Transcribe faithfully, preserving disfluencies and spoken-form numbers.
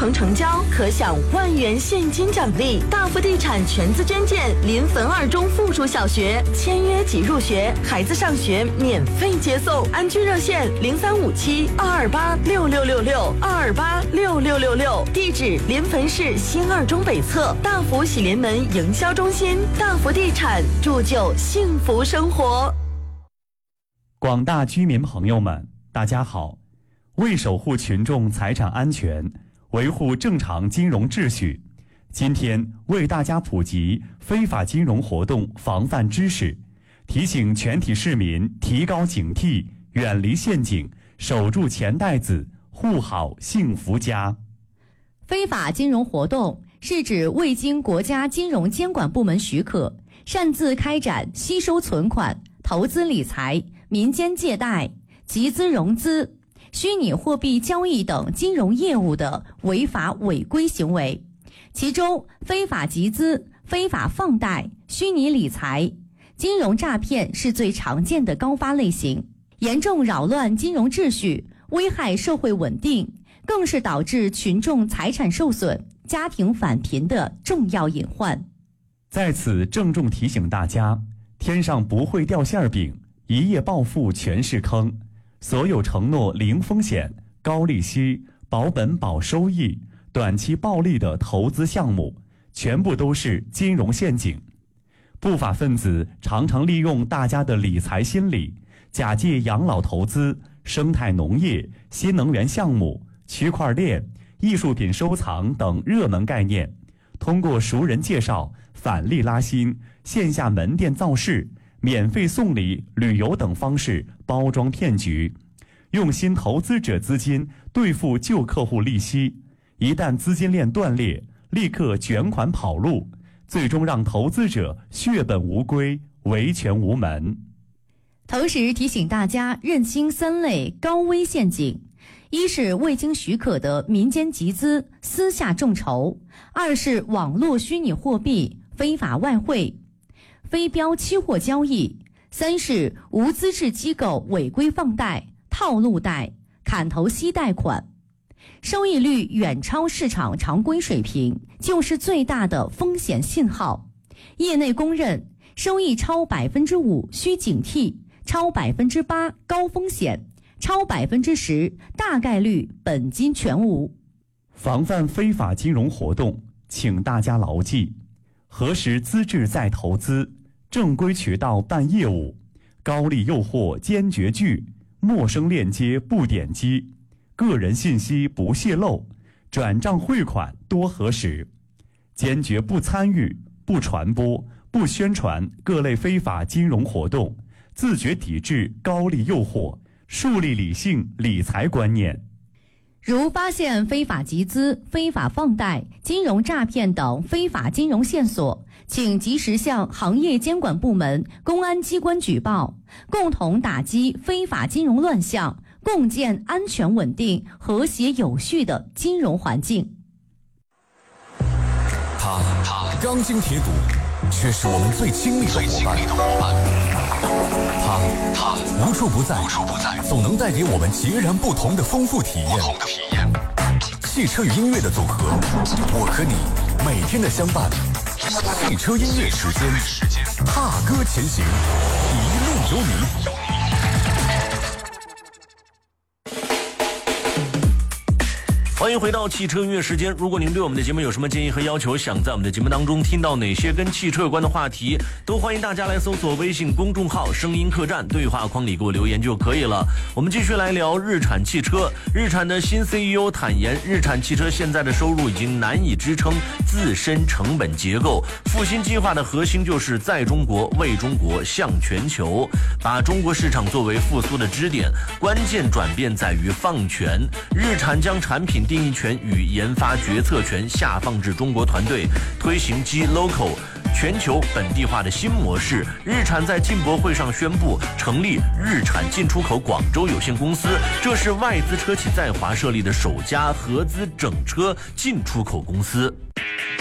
棚成交可享万元现金奖励。大福地产全资捐建临汾二中附属小学，签约即入学，孩子上学免费接送。安居热线零三五七二二八六六六六二二八六六六六，地址临汾市新二中北侧大福喜临门营销中心。大福地产铸就幸福生活。 广大居民朋友们，大家好。为守护群众财产安全，维护正常金融秩序，今天为大家普及非法金融活动防范知识，提醒全体市民提高警惕，远离陷阱，守住钱袋子，护好幸福家。 非法金融活动是指未经国家金融监管部门许可，擅自开展吸收存款、投资理财、民间借贷、集资融资、虚拟货币交易等金融业务的违法违规行为。其中，非法集资、非法放贷、虚拟理财、金融诈骗是最常见的高发类型，严重扰乱金融秩序，危害社会稳定，更是导致群众财产受损、家庭返贫的重要隐患。 在此郑重提醒大家，天上不会掉馅饼，一夜暴富全是坑。所有承诺零风险、高利息、保本保收益、短期暴利的投资项目，全部都是金融陷阱。不法分子常常利用大家的理财心理，假借养老投资、生态农业、新能源项目、区块链、艺术品收藏等热门概念，通过熟人介绍、返利拉新、线下门店造势、免费送礼、旅游等方式包装骗局，用新投资者资金兑付旧客户利息，一旦资金链断裂，立刻卷款跑路，最终让投资者血本无归，维权无门。 同时提醒大家认清三类高危陷阱：一是未经许可的民间集资、私下众筹；二是网络虚拟货币、非法外汇、非标期货交易；三是无资质机构违规放贷、套路贷、砍头息贷款，收益率远超市场常规水平，就是最大的风险信号。业内公认，收益超百分之五需警惕，超百分之八高风险，超百分之十大概率本金全无。 防范非法金融活动，请大家牢记：核实资质再投资，正规渠道办业务，高利诱惑坚决拒，陌生链接不点击，个人信息不泄露，转账汇款多核实，坚决不参与、不传播、不宣传各类非法金融活动，自觉抵制高利诱惑，树立理性理财观念。 如发现非法集资、非法放贷、金融诈骗等非法金融线索，请及时向行业监管部门、公安机关举报，共同打击非法金融乱象，共建安全稳定、和谐有序的金融环境。 他他钢筋铁骨，却是我们最亲密的伙伴。他他无处不在，总能带给我们截然不同的丰富体验。汽车与音乐的组合，我和你每天的相伴。汽车音乐时间，踏歌前行，一路有你。 欢迎回到汽车音乐时间。如果您对我们的节目有什么建议和要求，想在我们的节目当中听到哪些跟汽车有关的话题，都欢迎大家来搜索微信公众号声音客栈，对话框里给我留言就可以了。我们继续来聊日产汽车。日产的新 C E O 坦言，日产汽车现在的收入已经难以支撑自身成本结构，复兴计划的核心就是在中国、为中国、向全球，把中国市场作为复苏的支点，关键转变在于放权。日产将产品定义权与研发决策权下放至中国团队，推行 G-Local 全球本地化的新模式。日产在进博会上宣布成立日产进出口广州有限公司，这是外资车企在华设立的首家合资整车进出口公司。